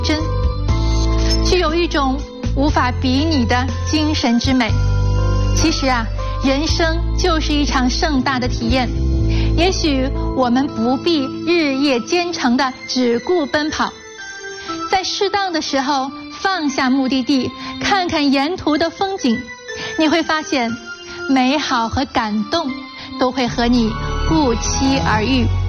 真，具有一种无法比拟的精神之美。其实啊，人生就是一场盛大的体验。也许我们不必日夜兼程的只顾奔跑，在适当的时候放下目的地，看看沿途的风景，你会发现美好和感动都会和你不期而遇。